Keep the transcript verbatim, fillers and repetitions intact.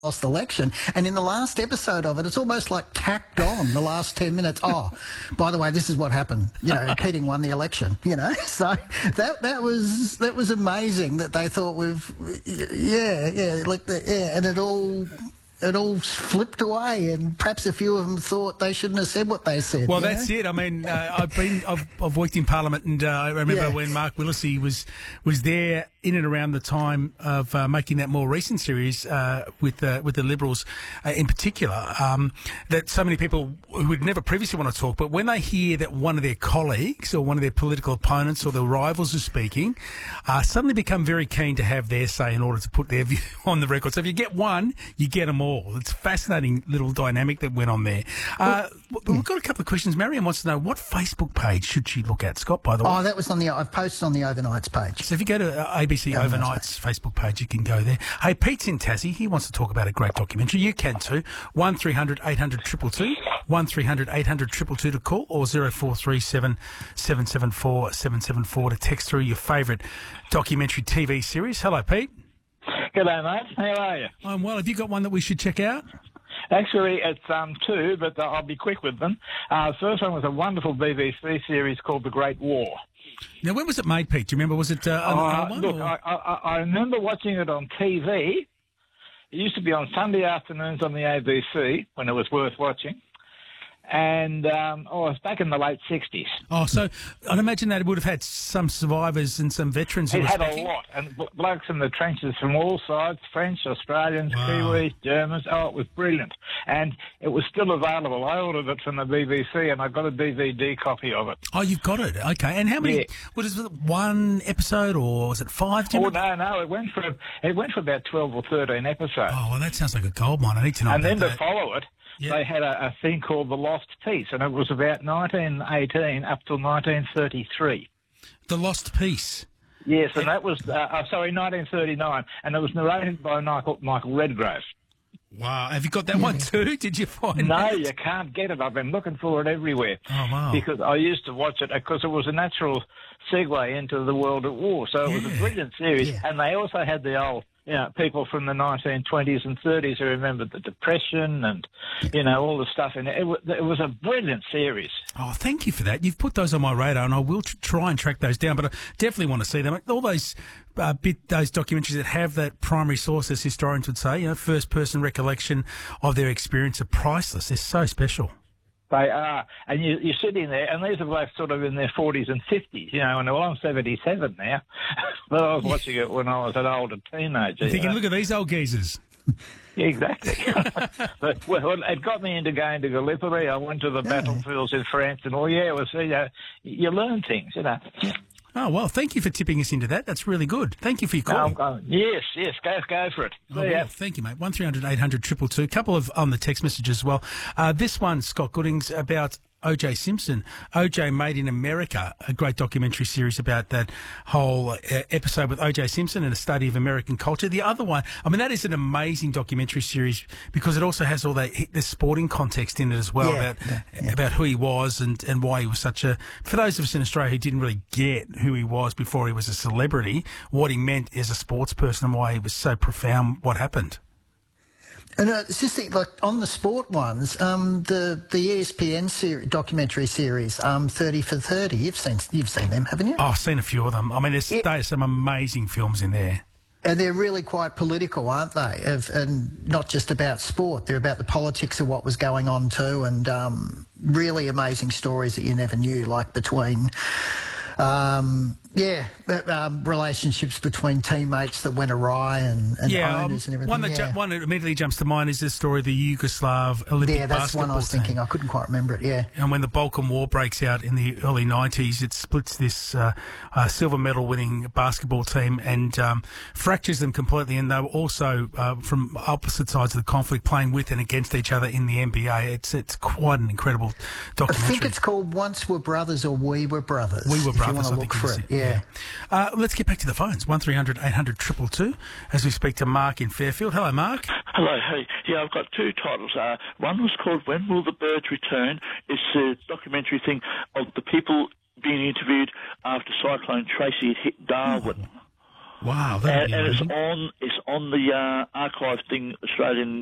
lost election. And in the last episode of it, it's almost like tacked on the last ten minutes. Oh, by the way, this is what happened. You know, Keating won the election, you know. So that that was that was amazing that they thought we've, yeah, yeah, like, the, yeah, and it all... it all flipped away, and perhaps a few of them thought they shouldn't have said what they said. Well, that's know? it. I mean, uh, I've been, I've, I've worked in Parliament, and uh, I remember yeah. when Mark Willesee was was there in and around the time of uh, making that more recent series uh, with uh, with the Liberals, uh, in particular. Um, that so many people who would never previously want to talk, but when they hear that one of their colleagues or one of their political opponents or their rivals is speaking, uh, suddenly become very keen to have their say in order to put their view on the record. So if you get one, you get them all. It's a fascinating little dynamic that went on there. Uh, well, we've got a couple of questions. Marion wants to know, what Facebook page should she look at, Scott, by the way? Oh, that was on the, I've posted on the Overnights page. So if you go to uh, A B C Overnight's, Overnight's Facebook page, you can go there. Hey, Pete's in Tassie. He wants to talk about a great documentary. You can too. one three hundred eight hundred two two two, one three hundred eight hundred two two two to call, or zero four three seven seven seven four seven seven four to text through your favourite documentary T V series. Hello, Pete. G'day, mate. How are you? I'm well. Have you got one that we should check out? Actually, it's um two, but uh, I'll be quick with them. Uh, the first one was a wonderful B B C series called The Great War. Now, when was it made, Pete? Do you remember? Was it uh, uh, one? Look, I, I, I remember watching it on T V. It used to be on Sunday afternoons on the A B C when it was worth watching. And, um, oh, it's back in the late sixties. Oh, so I'd imagine that it would have had some survivors and some veterans. It who had were a lot, and blokes in the trenches from all sides, French, Australians, wow. Kiwis, Germans. Oh, it was brilliant. And it was still available. I ordered it from the B B C, and I got a D V D copy of it. Oh, you've got it? Okay. And how many, yeah. what is it, one episode, or was it five? Do you oh, remember? no, no, it went for, it went for about twelve or thirteen episodes. Oh, well, that sounds like a gold mine. I need to know And about then that. to follow it, Yep. they had a, a thing called The Lost Peace, and it was about nineteen eighteen up till nineteen thirty-three. The Lost Peace? Yes, and that was, uh, uh, sorry, nineteen thirty-nine, and it was narrated by Michael, Michael Redgrave. Wow. Have you got that one too? Did you find No, that? you can't get it. I've been looking for it everywhere. Oh, wow. Because I used to watch it because it was a natural segue into the world at war. So it Yeah. was a brilliant series. Yeah. And they also had the old, you know, people from the nineteen twenties and thirties who remembered the Depression and, you know, all the stuff in it. It was, it was a brilliant series. Oh, thank you for that. You've put those on my radar, and I will tr- try and track those down, but I definitely want to see them. All those uh, bit, those documentaries that have that primary source, as historians would say, you know, first-person recollection of their experience, are priceless. They're so special. They are. And you, you're sitting there, and these are both sort of in their forties and fifties, you know, and well, I'm seventy-seven now, but I was watching it when I was an older teenager. You're thinking, you know? look at these old geezers. Yeah, exactly. But, well, it got me into going to Gallipoli. I went to the Yeah. battlefields in France and all. Yeah, it was, you know, you learn things, you know. Oh, well, thank you for tipping us into that. That's really good. Thank you for your call. No, I'm going, yes, yes, go, go for it. Oh, See ya. well, thank you, mate. one three hundred eight hundred two two two. A couple of on the text messages as well. Uh, this one, Scott Goodings, about O J Simpson. O J Made in America, a great documentary series about that whole uh, episode with O J Simpson and a study of American culture. The other one, I mean, that is an amazing documentary series because it also has all that the sporting context in it as well, Yeah, about yeah, yeah. about who he was and, and why he was such a... For those of us in Australia who didn't really get who he was before he was a celebrity, what he meant as a sports person and why he was so profound, what happened. And uh, it's just like on the sport ones, um, the the E S P N ser- documentary series, um, thirty for thirty. You've seen you've seen them, haven't you? Oh, I've seen a few of them. I mean, there's, Yeah. there's some amazing films in there. And they're really quite political, aren't they? Of, and not just about sport. They're about the politics of what was going on too, and um, really amazing stories that you never knew, like between. Um, yeah, um, relationships between teammates that went awry and, and Yeah, owners um, and everything. one that yeah. ju- one that immediately jumps to mind is the story of the Yugoslav Olympic yeah, that's basketball one I was team. thinking. I couldn't quite remember it. Yeah. And when the Balkan War breaks out in the early nineties, it splits this uh, uh, silver medal winning basketball team and um, fractures them completely. And they were also uh, from opposite sides of the conflict, playing with and against each other in the N B A. It's it's quite an incredible I documentary. think it's called Once Were Brothers or We Were Brothers. We Were if Brothers, You I want to think look it for is it. it, Yeah. Uh, let's get back to the phones. one three hundred eight hundred two two two as we speak to Mark in Fairfield. Hello, Mark. Hello, hey. Yeah, I've got two titles. Uh, one was called When Will the Birds Return? It's a documentary thing of the people being interviewed after Cyclone Tracy had hit Darwin. Wow, that'd and, be and it's amazing. on it's on the uh, archive thing, Australian